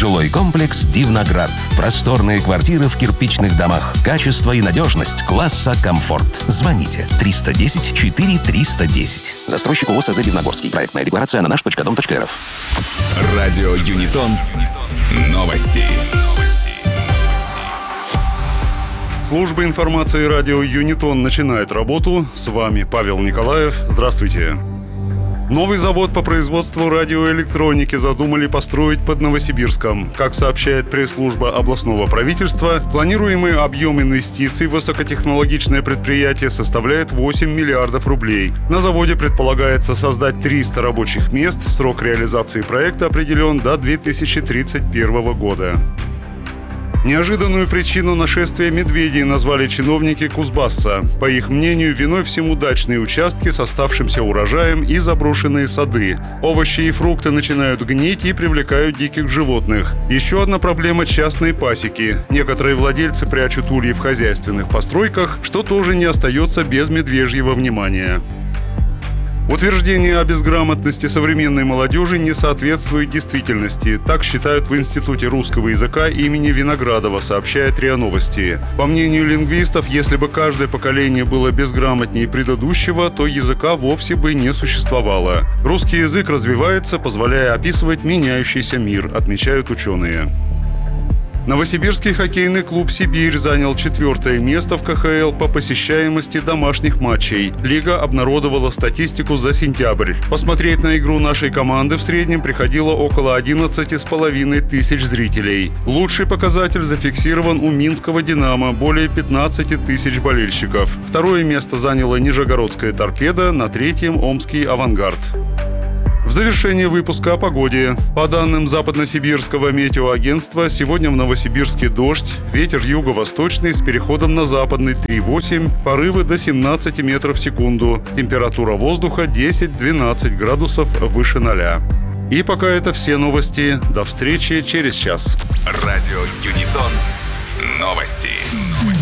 Жилой комплекс «Дивноград». Просторные квартиры в кирпичных домах. Качество и надежность класса комфорт. Звоните 310 4 310. Застройщик ООО «СЗ Дивногорский». Проектная декларация на наш.дом.рф. Радио Юнитон. Новости. Служба информации радио Юнитон начинает работу. С вами Павел Николаев. Здравствуйте. Новый завод по производству радиоэлектроники задумали построить под Новосибирском. Как сообщает пресс-служба областного правительства, планируемый объем инвестиций в высокотехнологичное предприятие составляет 8 миллиардов рублей. На заводе предполагается создать 300 рабочих мест. Срок реализации проекта определен до 2031 года. Неожиданную причину нашествия медведей назвали чиновники Кузбасса. По их мнению, виной всему дачные участки с оставшимся урожаем и заброшенные сады. Овощи и фрукты начинают гнить и привлекают диких животных. Еще одна проблема – частные пасеки. Некоторые владельцы прячут ульи в хозяйственных постройках, что тоже не остается без медвежьего внимания. Утверждение о безграмотности современной молодежи не соответствует действительности. Так считают в Институте русского языка имени Виноградова, сообщает РИА Новости. По мнению лингвистов, если бы каждое поколение было безграмотнее предыдущего, то языка вовсе бы не существовало. Русский язык развивается, позволяя описывать меняющийся мир, отмечают ученые. Новосибирский хоккейный клуб «Сибирь» занял 4-е место в КХЛ по посещаемости домашних матчей. Лига обнародовала статистику за сентябрь. Посмотреть на игру нашей команды в среднем приходило около 11,5 тысяч зрителей. Лучший показатель зафиксирован у Минского «Динамо» – более 15 тысяч болельщиков. 2-е место заняла Нижегородская «Торпедо», на 3-м – Омский «Авангард». В завершение выпуска о погоде. По данным Западносибирского метеоагентства, сегодня в Новосибирске дождь, ветер юго-восточный с переходом на западный 3,8, порывы до 17 метров в секунду, температура воздуха 10-12 градусов выше 0. И пока это все новости. До встречи через час. Радио Юнитон. Новости.